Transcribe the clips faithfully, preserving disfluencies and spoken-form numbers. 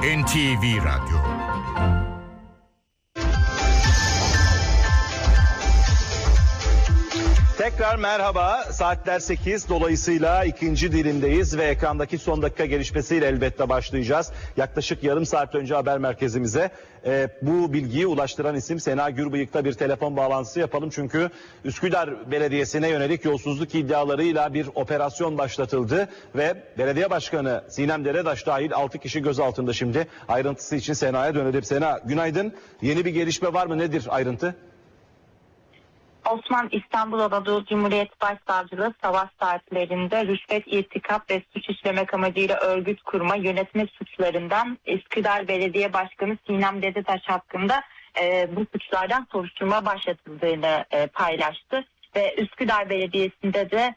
N T V Radyo. Tekrar merhaba. Saatler sekiz, dolayısıyla ikinci dilimdeyiz ve ekrandaki son dakika gelişmesiyle elbette başlayacağız. Yaklaşık yarım saat önce haber merkezimize e, bu bilgiyi ulaştıran isim Sena Gürbıyık'ta bir telefon bağlantısı yapalım. Çünkü Üsküdar Belediyesi'ne yönelik yolsuzluk iddialarıyla bir operasyon başlatıldı ve belediye başkanı Sinem Deredaş dahil altı kişi gözaltında şimdi. Ayrıntısı için Sena'ya dönelim. Sena, günaydın. Yeni bir gelişme var mı? Nedir ayrıntı? Osman, İstanbul Anadolu Cumhuriyet Başsavcılığı savaş saatlerinde rüşvet, irtikap ve suç işlemek amacıyla örgüt kurma, yönetme suçlarından Üsküdar Belediye Başkanı Sinem Deredaş hakkında e, bu suçlardan soruşturma başlatıldığını e, paylaştı. Ve Üsküdar Belediyesi'nde de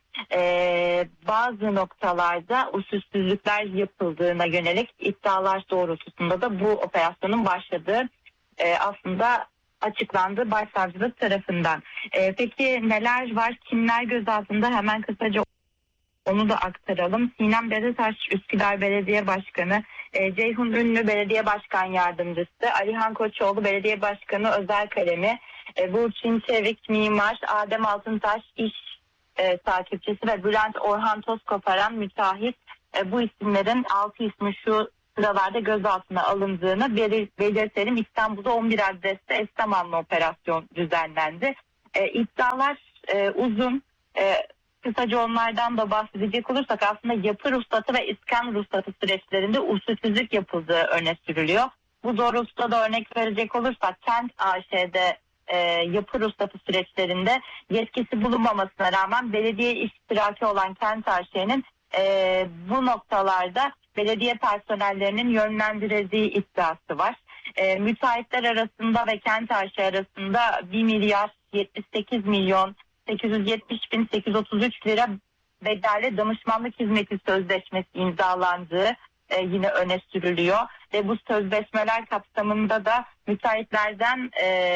e, bazı noktalarda usulsüzlükler yapıldığına yönelik iddialar doğrultusunda da bu operasyonun başladığı e, aslında açıklandı Başsavcılık tarafından. Ee, peki neler var, kimler gözaltında, hemen kısaca onu da aktaralım. Sinem Deredaş Üsküdar Belediye Başkanı, e, Ceyhun Ünlü Belediye Başkan Yardımcısı, Alihan Koçoğlu Belediye Başkanı Özel Kalemi, e, Burçin Çevik Mimar, Adem Altıntaş İş e, Takipçisi ve Bülent Orhan Tozkoparan Müteahhit. E, bu isimlerin altı ismi şu sıralarda gözaltına alındığını belirtelim. İstanbul'da on bir adreste eş zamanlı operasyon düzenlendi. E, iddialar e, uzun. E, kısaca onlardan da bahsedecek olursak aslında yapı ruhsatı ve iskan ruhsatı süreçlerinde usulsüzlük yapıldığı öne sürülüyor. Bu doğrultuda da örnek verecek olursak Kent A Ş'de e, yapı ruhsatı süreçlerinde yetkisi bulunmamasına rağmen belediye iştiraki olan Kent A Ş'nin e, bu noktalarda belediye personellerinin yönlendirildiği iddiası var. E, müteahhitler arasında ve Kent A Ş arasında bir milyar yetmiş sekiz milyon sekiz yüz yetmiş bin sekiz yüz otuz üç lira bedelli danışmanlık hizmeti sözleşmesi imzalandığı e, yine öne sürülüyor. Ve bu sözleşmeler kapsamında da müteahhitlerden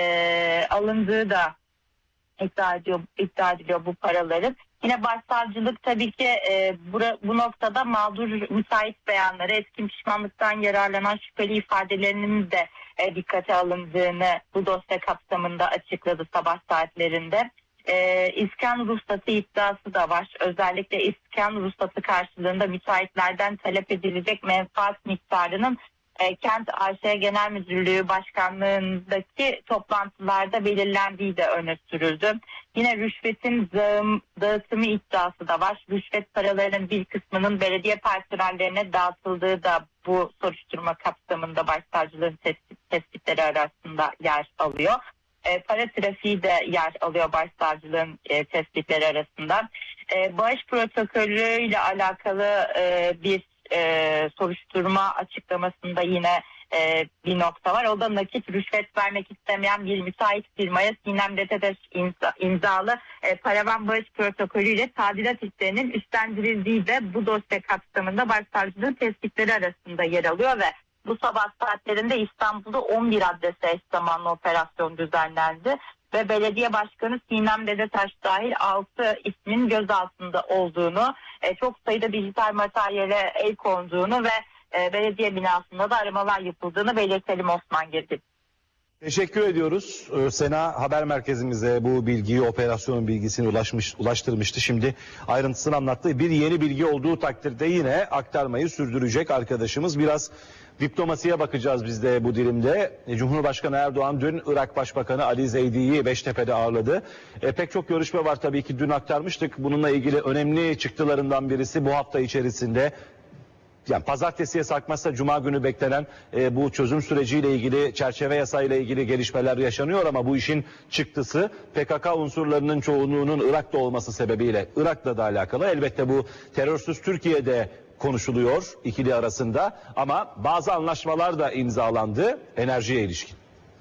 e, alındığı da iddia ediyor, iddia ediliyor bu paraların. Yine başsavcılık tabii ki e, bu, bu noktada mağdur müsait beyanları, etkin pişmanlıktan yararlanan şüpheli ifadelerinin de e, dikkate alındığını bu dosya kapsamında açıkladı sabah saatlerinde. E, iskan ruhsatı iddiası da var. Özellikle iskan ruhsatı karşılığında müteahhitlerden talep edilecek menfaat miktarının E, Kent A Ş Genel Müdürlüğü Başkanlığındaki toplantılarda belirlendiği de öne sürüldü. Yine rüşvetin dağım, dağıtımı iddiası da var. Rüşvet paralarının bir kısmının belediye personellerine dağıtıldığı da bu soruşturma kapsamında başsavcılığın tespit, tespitleri arasında yer alıyor. E, para trafiği de yer alıyor başsavcılığın e, tespitleri arasında. E, bağış protokolüyle alakalı e, bir E, soruşturma açıklamasında yine e, bir nokta var. O da nakit rüşvet vermek istemeyen bir müteahhit firmaya Sinem Deredaş imza, imzalı e, paravan bağış protokolüyle tadilat işlerinin üstlendirildiği de bu dosya kapsamında başsavcılığın tespitleri arasında yer alıyor ve bu sabah saatlerinde İstanbul'da on bir adrese eş zamanlı operasyon düzenlendi. Ve belediye başkanı Sinem Deredaş dahil altı ismin gözaltında olduğunu, e, çok sayıda dijital materyale el konduğunu ve e, belediye binasında da aramalar yapıldığını belirtelim Osman Girgin. Teşekkür ediyoruz. Sena haber merkezimize bu bilgiyi, operasyonun bilgisini ulaşmış, ulaştırmıştı. Şimdi ayrıntısını anlattı. Bir yeni bilgi olduğu takdirde yine aktarmayı sürdürecek arkadaşımız. Biraz diplomasiye bakacağız biz de bu dilimde. Cumhurbaşkanı Erdoğan dün Irak Başbakanı Ali Zeydi'yi Beştepe'de ağırladı. E, pek çok görüşme var tabii ki, dün aktarmıştık. Bununla ilgili önemli çıktılarından birisi bu hafta içerisinde, yani pazartesiye sarkmazsa cuma günü beklenen e, bu çözüm süreciyle ilgili, çerçeve yasayla ilgili gelişmeler yaşanıyor ama bu işin çıktısı P K K unsurlarının çoğunluğunun Irak'ta olması sebebiyle Irak'la da alakalı. Elbette bu terörsüz Türkiye'de konuşuluyor ikili arasında ama bazı anlaşmalar da imzalandı enerjiye ilişkin.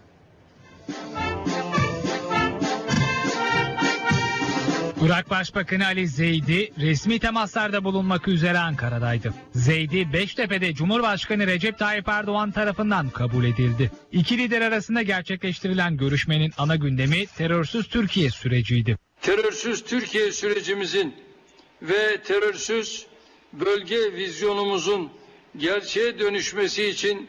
Irak Başbakanı Ali Zeydi resmi temaslarda bulunmak üzere Ankara'daydı. Zeydi Beştepe'de Cumhurbaşkanı Recep Tayyip Erdoğan tarafından kabul edildi. İki lider arasında gerçekleştirilen görüşmenin ana gündemi terörsüz Türkiye süreciydi. Terörsüz Türkiye sürecimizin ve terörsüz bölge vizyonumuzun gerçeğe dönüşmesi için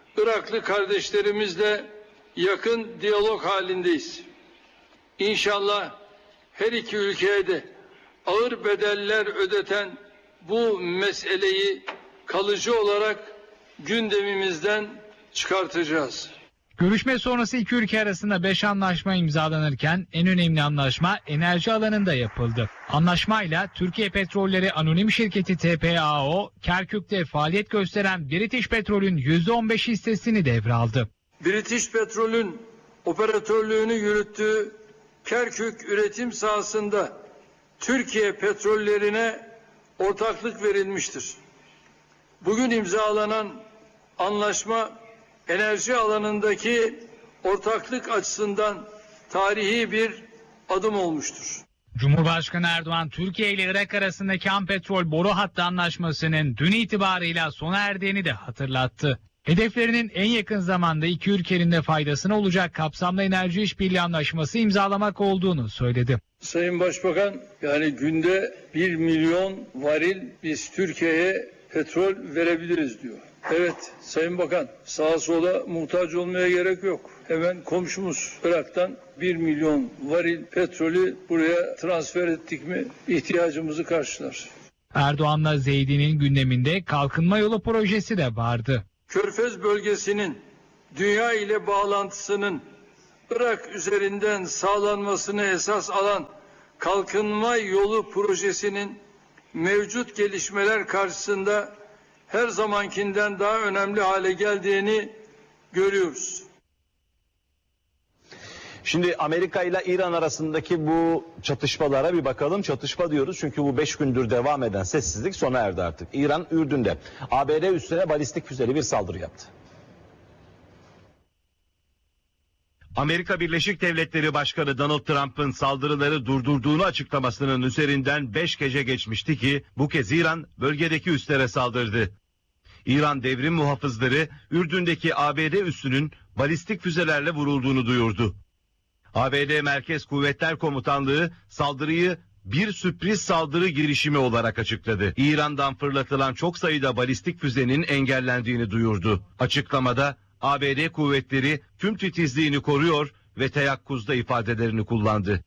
Iraklı kardeşlerimizle yakın diyalog halindeyiz. İnşallah her iki ülkeye de ağır bedeller ödeten bu meseleyi kalıcı olarak gündemimizden çıkartacağız. Görüşme sonrası iki ülke arasında beş anlaşma imzalanırken en önemli anlaşma enerji alanında yapıldı. Anlaşmayla Türkiye Petrolleri Anonim Şirketi T P A O, Kerkük'te faaliyet gösteren British Petrol'ün yüzde on beş hissesini devraldı. British Petrol'ün operatörlüğünü yürüttüğü Kerkük üretim sahasında Türkiye Petrollerine ortaklık verilmiştir. Bugün imzalanan anlaşma enerji alanındaki ortaklık açısından tarihi bir adım olmuştur. Cumhurbaşkanı Erdoğan, Türkiye ile Irak arasındaki ham petrol boru hattı anlaşmasının dün itibarıyla sona erdiğini de hatırlattı. Hedeflerinin en yakın zamanda iki ülkenin de faydasına olacak kapsamlı enerji işbirliği anlaşması imzalamak olduğunu söyledi. Sayın Başbakan, yani günde bir milyon varil biz Türkiye'ye petrol verebiliriz diyor. Evet Sayın Bakan, sağa sola muhtaç olmaya gerek yok. Hemen komşumuz Irak'tan bir milyon varil petrolü buraya transfer ettik mi ihtiyacımızı karşılar. Erdoğan'la Zeydi'nin gündeminde kalkınma yolu projesi de vardı. Körfez bölgesinin dünya ile bağlantısının Irak üzerinden sağlanmasını esas alan kalkınma yolu projesinin mevcut gelişmeler karşısında her zamankinden daha önemli hale geldiğini görüyoruz. Şimdi Amerika ile İran arasındaki bu çatışmalara bir bakalım. Çatışma diyoruz çünkü bu beş gündür devam eden sessizlik sona erdi artık. İran Ürdün'de A B D üssüne balistik füzeli bir saldırı yaptı. Amerika Birleşik Devletleri Başkanı Donald Trump'ın saldırıları durdurduğunu açıklamasının üzerinden beş gece geçmişti ki bu kez İran bölgedeki üslere saldırdı. İran devrim muhafızları Ürdün'deki A B D üssünün balistik füzelerle vurulduğunu duyurdu. A B D Merkez Kuvvetler Komutanlığı saldırıyı bir sürpriz saldırı girişimi olarak açıkladı. İran'dan fırlatılan çok sayıda balistik füzenin engellendiğini duyurdu. Açıklamada A B D kuvvetleri tüm titizliğini koruyor ve teyakkuzda ifadelerini kullandı.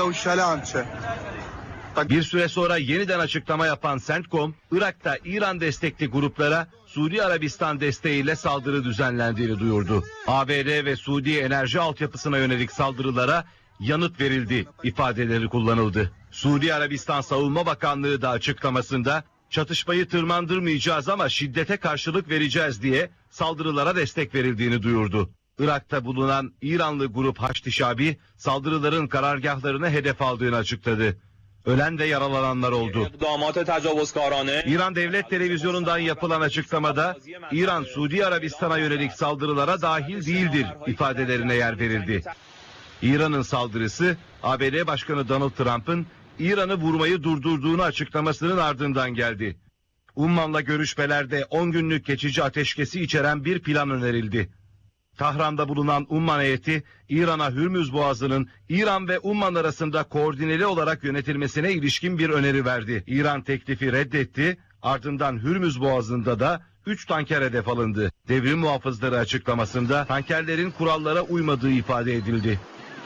Bir süre sonra yeniden açıklama yapan CENTCOM, Irak'ta İran destekli gruplara Suudi Arabistan desteğiyle saldırı düzenlendiğini duyurdu. A B D ve Suudi enerji altyapısına yönelik saldırılara yanıt verildi ifadeleri kullanıldı. Suudi Arabistan Savunma Bakanlığı da açıklamasında çatışmayı tırmandırmayacağız ama şiddete karşılık vereceğiz diye saldırılara destek verildiğini duyurdu. Irak'ta bulunan İranlı grup Haçlı Şabi saldırıların karargahlarını hedef aldığını açıkladı. Ölen ve yaralananlar oldu. İran Devlet Televizyonu'ndan yapılan açıklamada İran Suudi Arabistan'a yönelik saldırılara dahil değildir ifadelerine yer verildi. İran'ın saldırısı A B D Başkanı Donald Trump'ın İran'ı vurmayı durdurduğunu açıklamasının ardından geldi. Umman'la görüşmelerde on günlük geçici ateşkesi içeren bir plan önerildi. Tahran'da bulunan Umman heyeti İran'a Hürmüz Boğazı'nın İran ve Umman arasında koordineli olarak yönetilmesine ilişkin bir öneri verdi. İran teklifi reddetti, ardından Hürmüz Boğazı'nda da üç tanker hedef alındı. Devrim muhafızları açıklamasında tankerlerin kurallara uymadığı ifade edildi.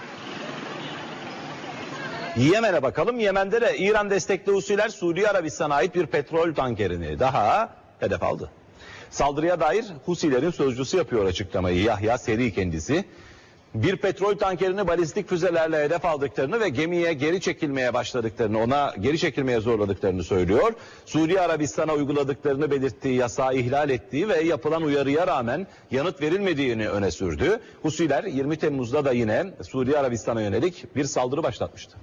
Yemen'e bakalım. Yemen'de de İran destekli Husiler Suudi Arabistan'a ait bir petrol tankerini daha hedef aldı. Saldırıya dair Husilerin sözcüsü yapıyor açıklamayı. Yahya Seri kendisi. Bir petrol tankerini balistik füzelerle hedef aldıklarını ve gemiye geri çekilmeye başladıklarını, ona geri çekilmeye zorladıklarını söylüyor. Suudi Arabistan'a uyguladıklarını belirttiği yasağı ihlal ettiği ve yapılan uyarıya rağmen yanıt verilmediğini öne sürdü. Husiler yirmi Temmuz'da da yine Suudi Arabistan'a yönelik bir saldırı başlatmıştı.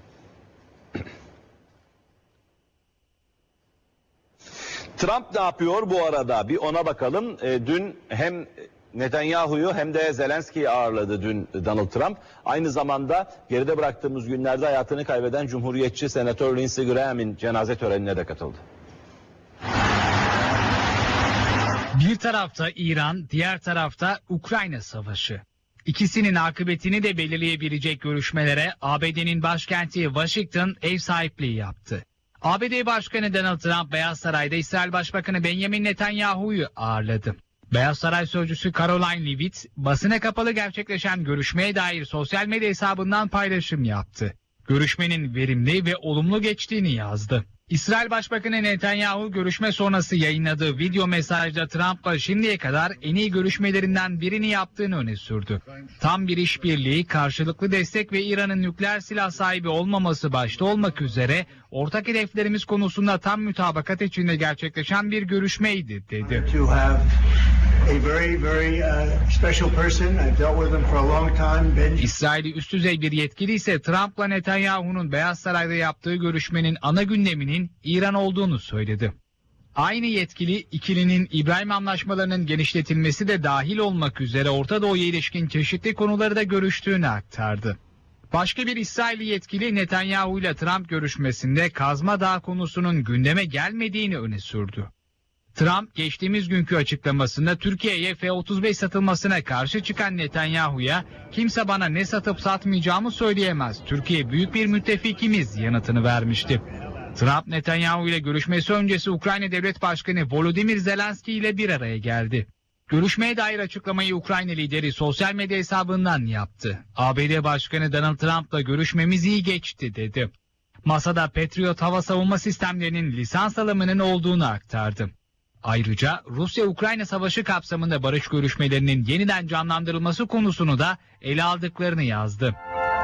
Trump ne yapıyor bu arada? Bir ona bakalım. E, dün hem Netanyahu'yu hem de Zelenski'yi ağırladı dün Donald Trump. Aynı zamanda geride bıraktığımız günlerde hayatını kaybeden Cumhuriyetçi Senatör Lindsey Graham'in cenaze törenine de katıldı. Bir tarafta İran, diğer tarafta Ukrayna savaşı. İkisinin akıbetini de belirleyebilecek görüşmelere A B D'nin başkenti Washington ev sahipliği yaptı. A B D Başkanı Donald Trump Beyaz Saray'da İsrail Başbakanı Benjamin Netanyahu'yu ağırladı. Beyaz Saray sözcüsü Caroline Leavitt, basına kapalı gerçekleşen görüşmeye dair sosyal medya hesabından paylaşım yaptı. Görüşmenin verimli ve olumlu geçtiğini yazdı. İsrail Başbakanı Netanyahu görüşme sonrası yayınladığı video mesajda Trump'la şimdiye kadar en iyi görüşmelerinden birini yaptığını öne sürdü. Tam bir işbirliği, karşılıklı destek ve İran'ın nükleer silah sahibi olmaması başta olmak üzere ortak hedeflerimiz konusunda tam mütabakat içinde gerçekleşen bir görüşmeydi, dedi. İsraili üst düzey bir yetkili ise Trump'la Netanyahu'nun Beyaz Saray'da yaptığı görüşmenin ana gündeminin İran olduğunu söyledi. Aynı yetkili ikilinin İbrahim Anlaşmalarının genişletilmesi de dahil olmak üzere Orta Doğu'ya ilişkin çeşitli konuları da görüştüğünü aktardı. Başka bir İsrailli yetkili Netanyahu ile Trump görüşmesinde Kazma Dağı konusunun gündeme gelmediğini öne sürdü. Trump geçtiğimiz günkü açıklamasında Türkiye'ye F otuz beş satılmasına karşı çıkan Netanyahu'ya kimse bana ne satıp satmayacağımı söyleyemez, Türkiye büyük bir müttefikimiz yanıtını vermişti. Trump Netanyahu ile görüşmesi öncesi Ukrayna Devlet Başkanı Volodymyr Zelenski ile bir araya geldi. Görüşmeye dair açıklamayı Ukrayna lideri sosyal medya hesabından yaptı. A B D Başkanı Donald Trump'la görüşmemiz iyi geçti, dedi. Masada Patriot hava savunma sistemlerinin lisans alımının olduğunu aktardı. Ayrıca Rusya-Ukrayna savaşı kapsamında barış görüşmelerinin yeniden canlandırılması konusunu da ele aldıklarını yazdı.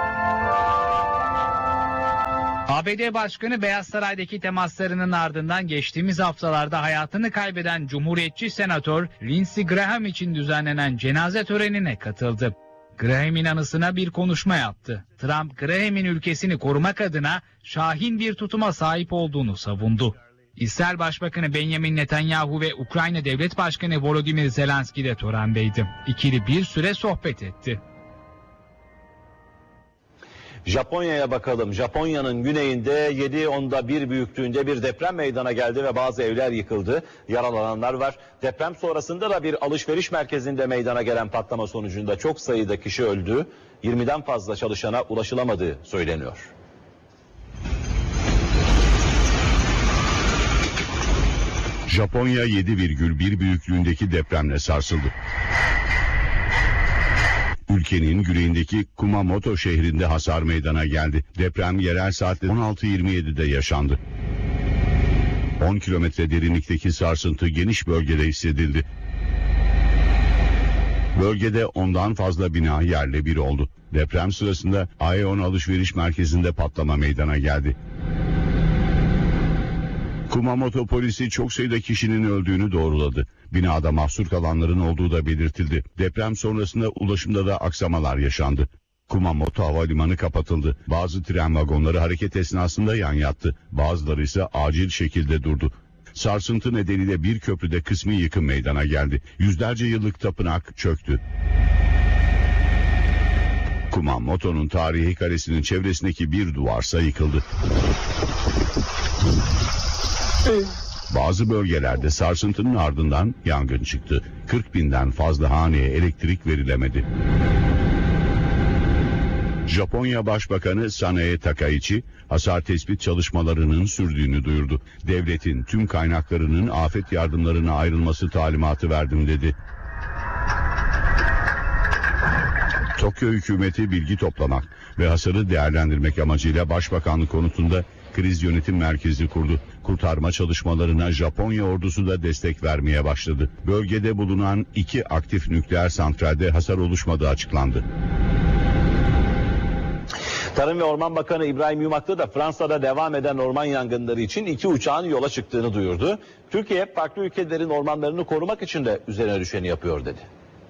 A B D Başkanı Beyaz Saray'daki temaslarının ardından geçtiğimiz haftalarda hayatını kaybeden Cumhuriyetçi Senatör Lindsey Graham için düzenlenen cenaze törenine katıldı. Graham'in anısına bir konuşma yaptı. Trump, Graham'in ülkesini korumak adına şahin bir tutuma sahip olduğunu savundu. İsrail Başbakanı Benjamin Netanyahu ve Ukrayna Devlet Başkanı Volodymyr Zelenski de törendeydi. İkili bir süre sohbet etti. Japonya'ya bakalım. Japonya'nın güneyinde yedi onda bir büyüklüğünde bir deprem meydana geldi ve bazı evler yıkıldı. Yaralananlar var. Deprem sonrasında da bir alışveriş merkezinde meydana gelen patlama sonucunda çok sayıda kişi öldü. yirmiden fazla çalışana ulaşılamadığı söyleniyor. Japonya yedi virgül bir büyüklüğündeki depremle sarsıldı. Ülkenin güneyindeki Kumamoto şehrinde hasar meydana geldi. Deprem yerel saatte on altı yirmi yedide yaşandı. on kilometre derinlikteki sarsıntı geniş bölgede hissedildi. Bölgede ondan fazla bina yerle bir oldu. Deprem sırasında Aeon alışveriş merkezinde patlama meydana geldi. Kumamoto polisi çok sayıda kişinin öldüğünü doğruladı. Binada mahsur kalanların olduğu da belirtildi. Deprem sonrasında ulaşımda da aksamalar yaşandı. Kumamoto havalimanı kapatıldı. Bazı tren vagonları hareket esnasında yan yattı. Bazıları ise acil şekilde durdu. Sarsıntı nedeniyle bir köprüde kısmi yıkım meydana geldi. Yüzlerce yıllık tapınak çöktü. Kumamoto'nun tarihi kalesinin çevresindeki bir duvarsa yıkıldı. Bazı bölgelerde sarsıntının ardından yangın çıktı. kırk binden fazla haneye elektrik verilemedi. Japonya Başbakanı Sanae Takaichi, hasar tespit çalışmalarının sürdüğünü duyurdu. Devletin tüm kaynaklarının afet yardımlarına ayrılması talimatı verdim dedi. Tokyo hükümeti bilgi toplamak ve hasarı değerlendirmek amacıyla Başbakanlık konutunda kriz yönetim merkezi kurdu. Kurtarma çalışmalarına Japonya ordusu da destek vermeye başladı. Bölgede bulunan iki aktif nükleer santralde hasar oluşmadığı açıklandı. Tarım ve Orman Bakanı İbrahim Yumaklı da Fransa'da devam eden orman yangınları için iki uçağın yola çıktığını duyurdu. Türkiye farklı ülkelerin ormanlarını korumak için de üzerine düşeni yapıyor dedi.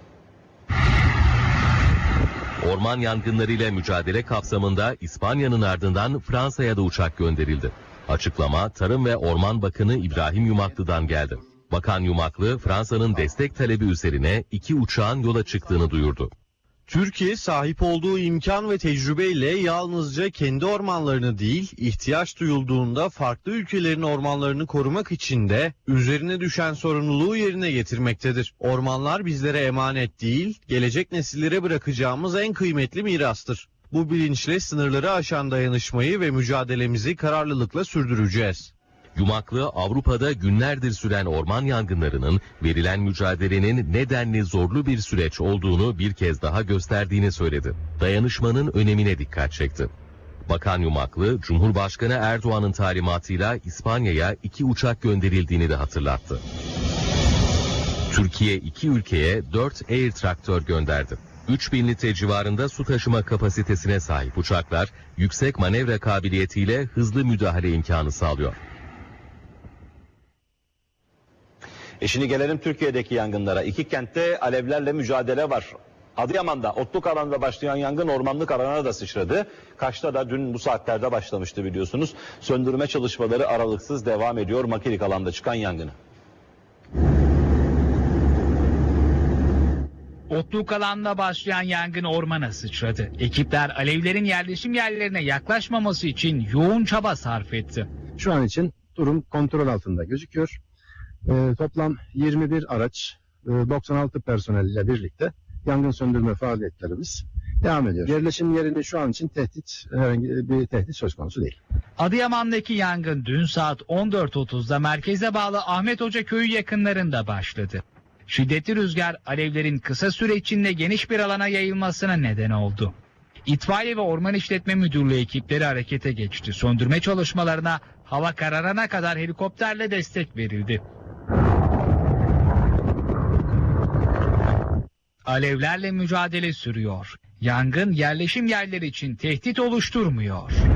Orman yangınlarıyla mücadele kapsamında İspanya'nın ardından Fransa'ya da uçak gönderildi. Açıklama Tarım ve Orman Bakanı İbrahim Yumaklı'dan geldi. Bakan Yumaklı, Fransa'nın destek talebi üzerine iki uçağın yola çıktığını duyurdu. Türkiye sahip olduğu imkan ve tecrübeyle yalnızca kendi ormanlarını değil, ihtiyaç duyulduğunda farklı ülkelerin ormanlarını korumak için de üzerine düşen sorumluluğu yerine getirmektedir. Ormanlar bizlere emanet değil, gelecek nesillere bırakacağımız en kıymetli mirastır. Bu bilinçle sınırları aşan dayanışmayı ve mücadelemizi kararlılıkla sürdüreceğiz. Yumaklı, Avrupa'da günlerdir süren orman yangınlarının verilen mücadelenin nedenli zorlu bir süreç olduğunu bir kez daha gösterdiğini söyledi. Dayanışmanın önemine dikkat çekti. Bakan Yumaklı, Cumhurbaşkanı Erdoğan'ın talimatıyla İspanya'ya iki uçak gönderildiğini de hatırlattı. Türkiye iki ülkeye dört Air traktör gönderdi. üç bin litre civarında su taşıma kapasitesine sahip uçaklar, yüksek manevra kabiliyetiyle hızlı müdahale imkanı sağlıyor. E şimdi gelelim Türkiye'deki yangınlara. İki kentte alevlerle mücadele var. Adıyaman'da otluk alanda başlayan yangın ormanlık alana da sıçradı. Kaş'ta da dün bu saatlerde başlamıştı biliyorsunuz. Söndürme çalışmaları aralıksız devam ediyor makilik alanda çıkan yangını. Otluk alanda başlayan yangın ormana sıçradı. Ekipler alevlerin yerleşim yerlerine yaklaşmaması için yoğun çaba sarf etti. Şu an için durum kontrol altında gözüküyor. Ee, toplam yirmi bir araç, e, doksan altı personel ile birlikte yangın söndürme faaliyetlerimiz devam ediyor. Yerleşim yerinde şu an için tehdit, herhangi bir tehdit söz konusu değil. Adıyaman'daki yangın dün saat on dört otuzda merkeze bağlı Ahmet Hoca köyü yakınlarında başladı. Şiddetli rüzgar alevlerin kısa süre içinde geniş bir alana yayılmasına neden oldu. İtfaiye ve Orman İşletme Müdürlüğü ekipleri harekete geçti. Söndürme çalışmalarına hava kararana kadar helikopterle destek verildi. Alevlerle mücadele sürüyor. Yangın yerleşim yerleri için tehdit oluşturmuyor.